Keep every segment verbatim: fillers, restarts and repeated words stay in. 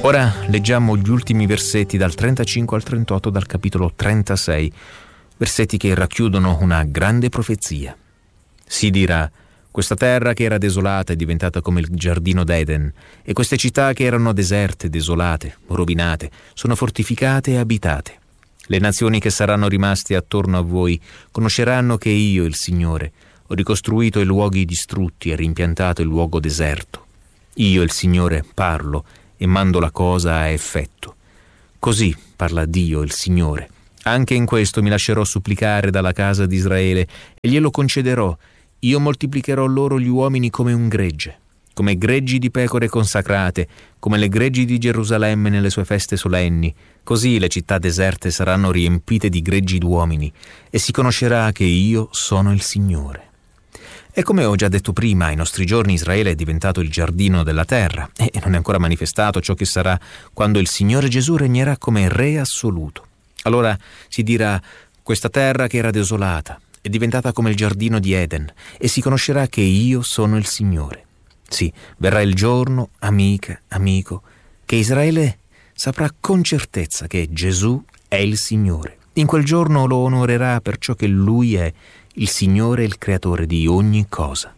Ora leggiamo gli ultimi versetti dal trentacinque al trentotto dal capitolo trentasei, versetti che racchiudono una grande profezia. Si dirà: questa terra che era desolata è diventata come il giardino d'Eden, e queste città che erano deserte, desolate, rovinate, sono fortificate e abitate. Le nazioni che saranno rimaste attorno a voi conosceranno che io, il Signore, ho ricostruito i luoghi distrutti e rimpiantato il luogo deserto. Io, il Signore, parlo e mando la cosa a effetto. Così parla Dio, il Signore. Anche in questo mi lascerò supplicare dalla casa di Israele e glielo concederò. Io moltiplicherò loro gli uomini come un gregge, come greggi di pecore consacrate, come le greggi di Gerusalemme nelle sue feste solenni. Così le città deserte saranno riempite di greggi d'uomini, e si conoscerà che io sono il Signore. E come ho già detto prima, ai nostri giorni Israele è diventato il giardino della terra, e non è ancora manifestato ciò che sarà quando il Signore Gesù regnerà come Re assoluto. Allora si dirà: questa terra che era desolata è diventata come il giardino di Eden, e si conoscerà che io sono il Signore. Sì, verrà il giorno, amica, amico, che Israele saprà con certezza che Gesù è il Signore. In quel giorno lo onorerà per ciò che Lui è, il Signore e il Creatore di ogni cosa.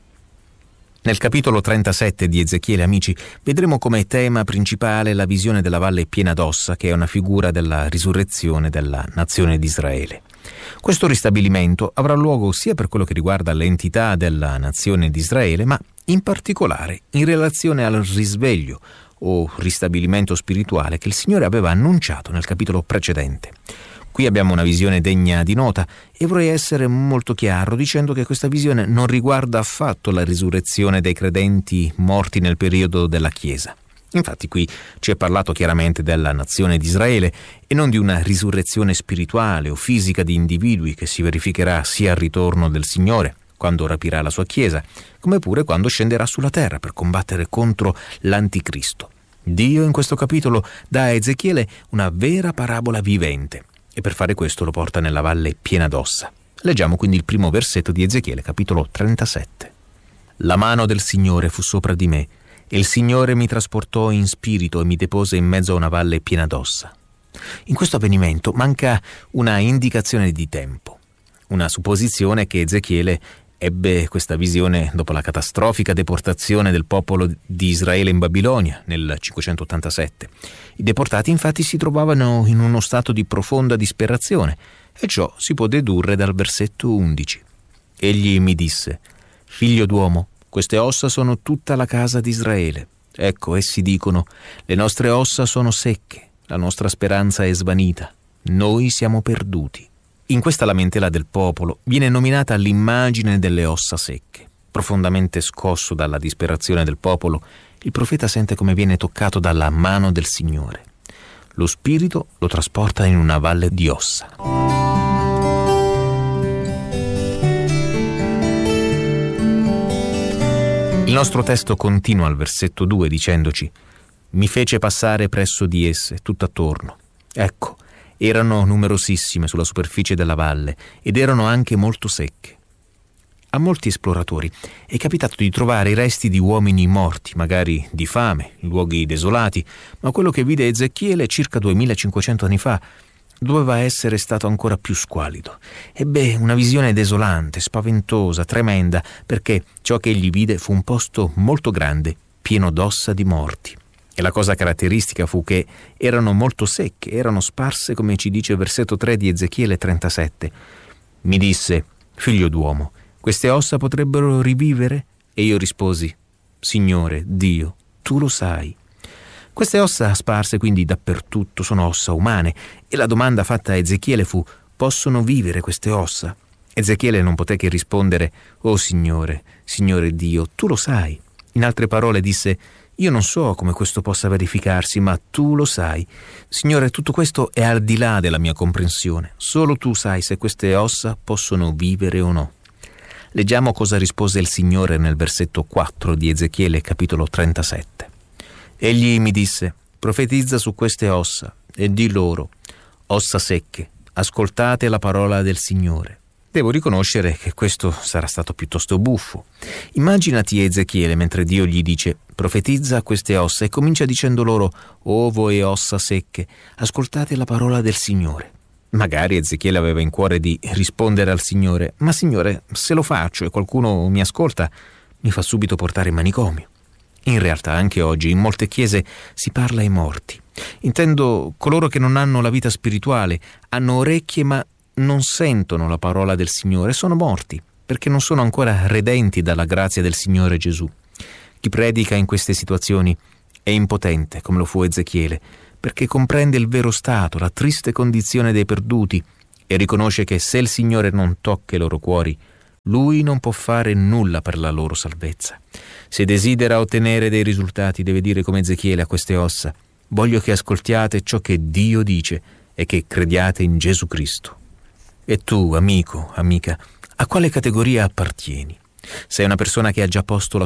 Nel capitolo trentasette di Ezechiele, amici, vedremo come tema principale la visione della valle piena d'ossa, che è una figura della risurrezione della nazione di Israele. Questo ristabilimento avrà luogo sia per quello che riguarda l'entità della nazione di Israele, ma in particolare in relazione al risveglio o ristabilimento spirituale che il Signore aveva annunciato nel capitolo precedente. Qui abbiamo una visione degna di nota, e vorrei essere molto chiaro dicendo che questa visione non riguarda affatto la risurrezione dei credenti morti nel periodo della Chiesa. Infatti qui ci è parlato chiaramente della nazione di Israele e non di una risurrezione spirituale o fisica di individui che si verificherà sia al ritorno del Signore, quando rapirà la sua Chiesa, come pure quando scenderà sulla terra per combattere contro l'Anticristo. Dio in questo capitolo dà a Ezechiele una vera parabola vivente, e per fare questo lo porta nella valle piena d'ossa. Leggiamo quindi il primo versetto di Ezechiele, capitolo trentasette. La mano del Signore fu sopra di me, e il Signore mi trasportò in spirito e mi depose in mezzo a una valle piena d'ossa. In questo avvenimento manca una indicazione di tempo, una supposizione che Ezechiele ebbe questa visione dopo la catastrofica deportazione del popolo di Israele in Babilonia nel cinquecentottantasette. I deportati infatti si trovavano in uno stato di profonda disperazione, e ciò si può dedurre dal versetto undici. Egli mi disse: figlio d'uomo, queste ossa sono tutta la casa di Israele. Ecco, essi dicono: le nostre ossa sono secche, la nostra speranza è svanita, noi siamo perduti. In questa lamentela del popolo viene nominata l'immagine delle ossa secche. Profondamente scosso dalla disperazione del popolo, il profeta sente come viene toccato dalla mano del Signore. Lo Spirito lo trasporta in una valle di ossa. Il nostro testo continua al versetto due dicendoci: mi fece passare presso di esse, tutt'attorno. Ecco, erano numerosissime sulla superficie della valle ed erano anche molto secche. A molti esploratori è capitato di trovare i resti di uomini morti, magari di fame, in luoghi desolati, ma quello che vide Ezechiele circa duemilacinquecento anni fa doveva essere stato ancora più squallido. Ebbe una visione desolante, spaventosa, tremenda, perché ciò che egli vide fu un posto molto grande, pieno d'ossa di morti. E la cosa caratteristica fu che erano molto secche, erano sparse, come ci dice il versetto tre di Ezechiele trentasette. Mi disse: figlio d'uomo, queste ossa potrebbero rivivere? E io risposi: Signore, Dio, tu lo sai. Queste ossa sparse quindi dappertutto sono ossa umane, e la domanda fatta a Ezechiele fu: possono vivere queste ossa? Ezechiele non poté che rispondere: oh Signore, Signore Dio, tu lo sai. In altre parole disse: io non so come questo possa verificarsi, ma tu lo sai. Signore, tutto questo è al di là della mia comprensione. Solo tu sai se queste ossa possono vivere o no. Leggiamo cosa rispose il Signore nel versetto quattro di Ezechiele, capitolo trentasette. Egli mi disse: profetizza su queste ossa e di loro: ossa secche, ascoltate la parola del Signore. Devo riconoscere che questo sarà stato piuttosto buffo. Immaginati Ezechiele mentre Dio gli dice: profetizza a queste ossa, e comincia dicendo loro: o voi ossa secche, ascoltate la parola del Signore. Magari Ezechiele aveva in cuore di rispondere al Signore: ma Signore, se lo faccio e qualcuno mi ascolta, mi fa subito portare in manicomio. In realtà anche oggi in molte chiese si parla ai morti. Intendo coloro che non hanno la vita spirituale, hanno orecchie ma non sentono la parola del Signore, sono morti perché non sono ancora redenti dalla grazia del Signore Gesù. Chi predica in queste situazioni è impotente, come lo fu Ezechiele, perché comprende il vero stato, la triste condizione dei perduti, e riconosce che se il Signore non tocca i loro cuori, Lui non può fare nulla per la loro salvezza. Se desidera ottenere dei risultati, deve dire come Ezechiele a queste ossa: voglio che ascoltiate ciò che Dio dice e che crediate in Gesù Cristo. E tu, amico, amica, a quale categoria appartieni? Sei una persona che ha già posto la